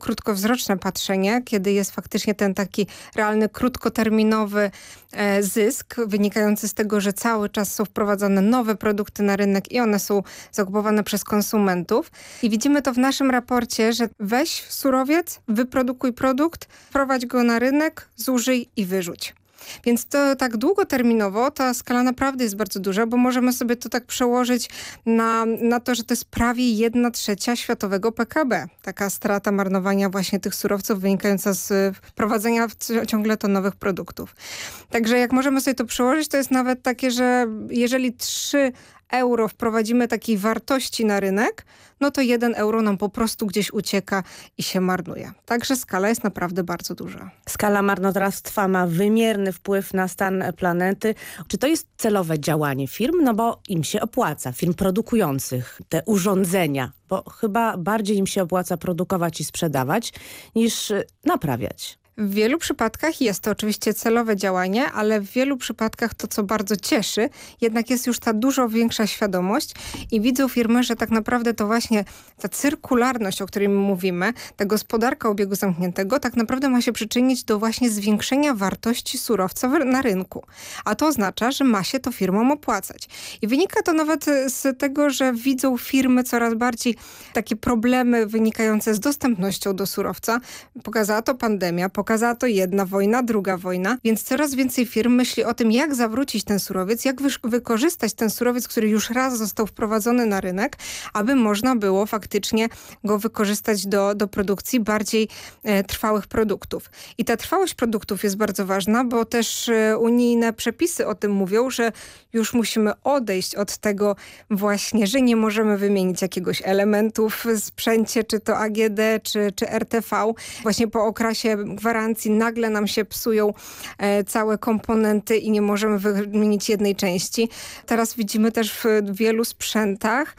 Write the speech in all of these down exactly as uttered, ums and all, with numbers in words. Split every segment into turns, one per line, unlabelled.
krótkowzroczne patrzenie, kiedy jest faktycznie ten taki realny, krótkoterminowy e, zysk wynikający z tego, że cały czas są wprowadzane nowe produkty na rynek i one są zakupowane przez konsumentów. I widzimy to w naszym raporcie, że weź surowiec, wyprodukuj produkt, wprowadź go na rynek, zużyj i wyrzuć. Więc to tak długoterminowo ta skala naprawdę jest bardzo duża, bo możemy sobie to tak przełożyć na, na to, że to jest prawie jedna trzecia światowego P K B. Taka strata marnowania właśnie tych surowców wynikająca z wprowadzenia ciągle to nowych produktów. Także jak możemy sobie to przełożyć, to jest nawet takie, że jeżeli trzy euro wprowadzimy takiej wartości na rynek, no to jeden euro nam po prostu gdzieś ucieka i się marnuje. Także skala jest naprawdę bardzo duża.
Skala marnotrawstwa ma wymierny wpływ na stan planety. Czy to jest celowe działanie firm? No bo im się opłaca, firm produkujących te urządzenia, bo chyba bardziej im się opłaca produkować i sprzedawać niż naprawiać.
W wielu przypadkach jest to oczywiście celowe działanie, ale w wielu przypadkach to, co bardzo cieszy, jednak jest już ta dużo większa świadomość i widzą firmy, że tak naprawdę to właśnie ta cyrkularność, o której my mówimy, ta gospodarka obiegu zamkniętego tak naprawdę ma się przyczynić do właśnie zwiększenia wartości surowca na rynku. A to oznacza, że ma się to firmom opłacać. I wynika to nawet z tego, że widzą firmy coraz bardziej takie problemy wynikające z dostępnością do surowca. Pokazała to pandemia, Pokazała to jedna wojna, druga wojna, więc coraz więcej firm myśli o tym, jak zawrócić ten surowiec, jak wy- wykorzystać ten surowiec, który już raz został wprowadzony na rynek, aby można było faktycznie go wykorzystać do, do produkcji bardziej e, trwałych produktów. I ta trwałość produktów jest bardzo ważna, bo też e, unijne przepisy o tym mówią, że już musimy odejść od tego właśnie, że nie możemy wymienić jakiegoś elementu w sprzęcie, czy to A G D, czy, czy R T V. Właśnie po okresie gwarancji nagle nam się psują e, całe komponenty i nie możemy wymienić jednej części. Teraz widzimy też w wielu sprzętach,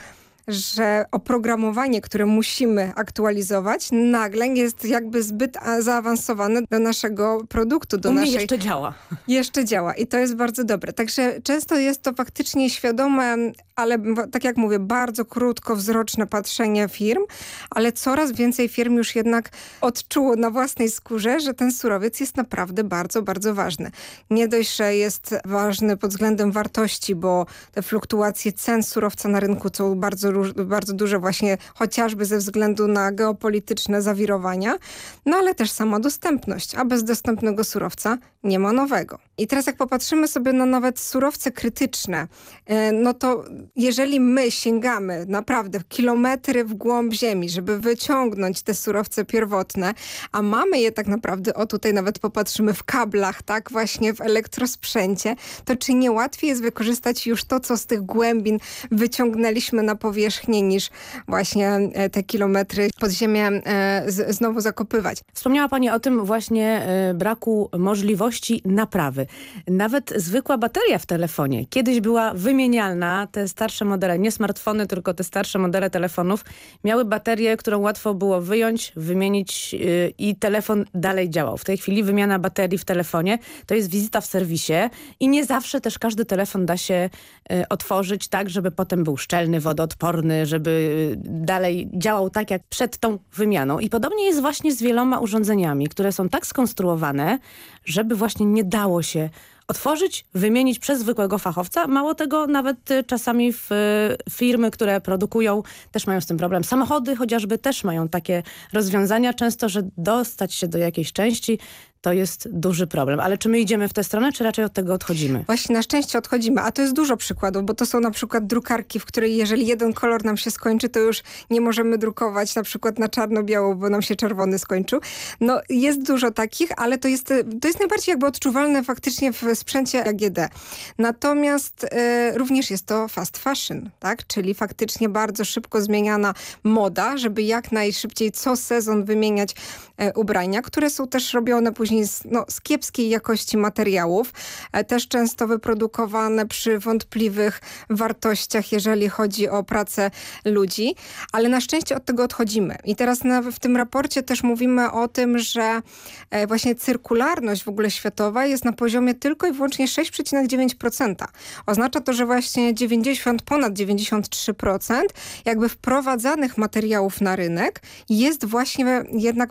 że oprogramowanie, które musimy aktualizować, nagle jest jakby zbyt zaawansowane do naszego produktu. Do
U mnie
naszej...
jeszcze działa.
Jeszcze działa i to jest bardzo dobre. Także często jest to faktycznie świadome, ale tak jak mówię, bardzo krótkowzroczne patrzenie firm, ale coraz więcej firm już jednak odczuło na własnej skórze, że ten surowiec jest naprawdę bardzo, bardzo ważny. Nie dość, że jest ważny pod względem wartości, bo te fluktuacje cen surowca na rynku są bardzo bardzo duże właśnie chociażby ze względu na geopolityczne zawirowania, no ale też sama dostępność, a bez dostępnego surowca nie ma nowego. I teraz jak popatrzymy sobie na nawet surowce krytyczne, no to jeżeli my sięgamy naprawdę kilometry w głąb ziemi, żeby wyciągnąć te surowce pierwotne, a mamy je tak naprawdę, o tutaj nawet popatrzymy w kablach, tak właśnie w elektrosprzęcie, to czy nie łatwiej jest wykorzystać już to, co z tych głębin wyciągnęliśmy na powierzchnię, niż właśnie te kilometry pod ziemię z, znowu zakopywać.
Wspomniała Pani o tym właśnie braku możliwości naprawy. Nawet zwykła bateria w telefonie kiedyś była wymienialna. Te starsze modele, nie smartfony, tylko te starsze modele telefonów miały baterię, którą łatwo było wyjąć, wymienić i telefon dalej działał. W tej chwili wymiana baterii w telefonie to jest wizyta w serwisie i nie zawsze też każdy telefon da się otworzyć tak, żeby potem był szczelny, wodoodporny, żeby dalej działał tak jak przed tą wymianą. I podobnie jest właśnie z wieloma urządzeniami, które są tak skonstruowane, żeby właśnie nie dało się otworzyć, wymienić przez zwykłego fachowca. Mało tego, nawet czasami w, firmy, które produkują, też mają z tym problem. Samochody chociażby też mają takie rozwiązania często, że dostać się do jakiejś części to jest duży problem. Ale czy my idziemy w tę stronę, czy raczej od tego odchodzimy?
Właśnie na szczęście odchodzimy, a to jest dużo przykładów, bo to są na przykład drukarki, w której jeżeli jeden kolor nam się skończy, to już nie możemy drukować na przykład na czarno-biało, bo nam się czerwony skończył. No jest dużo takich, ale to jest, to jest najbardziej jakby odczuwalne faktycznie w sprzęcie A G D. Natomiast y, również jest to fast fashion, tak? Czyli faktycznie bardzo szybko zmieniana moda, żeby jak najszybciej co sezon wymieniać y, ubrania, które są też robione później Z, no, z kiepskiej jakości materiałów, e, też często wyprodukowane przy wątpliwych wartościach, jeżeli chodzi o pracę ludzi, ale na szczęście od tego odchodzimy. I teraz na, w tym raporcie też mówimy o tym, że e, właśnie cyrkularność w ogóle światowa jest na poziomie tylko i wyłącznie sześć przecinek dziewięć procent. Oznacza to, że właśnie dziewięćdziesiąt, ponad dziewięćdziesiąt trzy procent jakby wprowadzanych materiałów na rynek jest właśnie jednak